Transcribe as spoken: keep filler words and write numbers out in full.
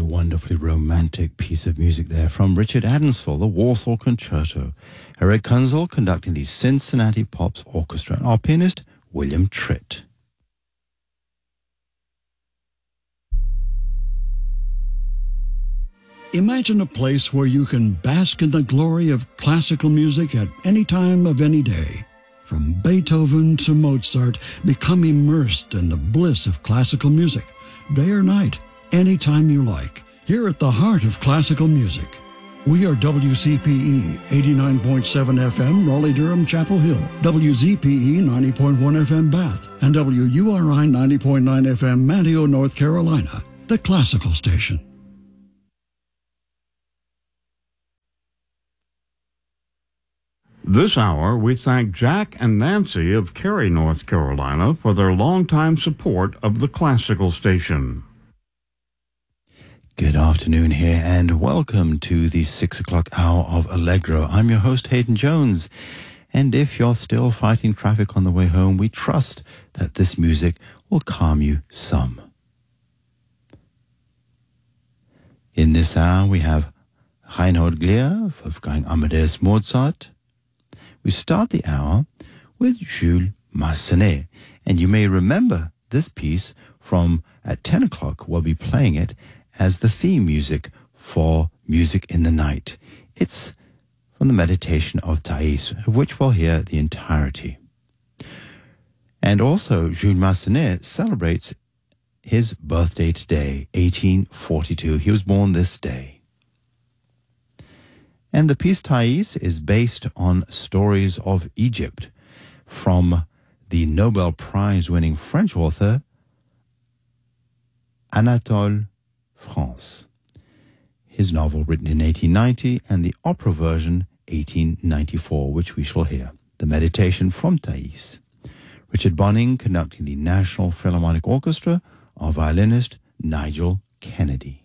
wonderfully romantic piece of music there from Richard Adensel, the Warsaw Concerto. Eric Kunzel conducting the Cincinnati Pops Orchestra, and our pianist, William Tritt. Imagine a place where you can bask in the glory of classical music at any time of any day. From Beethoven to Mozart, become immersed in the bliss of classical music, day or night, anytime you like, here at the heart of classical music. We are W C P E eighty-nine point seven F M, Raleigh-Durham, Chapel Hill, W Z P E ninety point one F M, Bath, and W U R I ninety point nine F M, Manteo, North Carolina, the classical station. This hour, we thank Jack and Nancy of Cary, North Carolina, for their longtime support of the classical station. Good afternoon here, and welcome to the six o'clock hour of Allegro. I'm your host, Hayden Jones, and if you're still fighting traffic on the way home, we trust that this music will calm you some. In this hour, we have Reinhold Glier, Wolfgang Amadeus Mozart. We start the hour with Jules Massenet, and you may remember this piece from at ten o'clock. We'll be playing it as the theme music for Music in the Night. It's from the Meditation of Thais, of which we'll hear the entirety. And also, Jules Massenet celebrates his birthday today, eighteen forty-two. He was born this day. And the piece Thais is based on stories of Egypt from the Nobel Prize-winning French author Anatole France. His novel written in eighteen ninety and the opera version eighteen ninety-four, which we shall hear. The Meditation from Thais. Richard Bonning conducting the National Philharmonic Orchestra, our violinist Nigel Kennedy.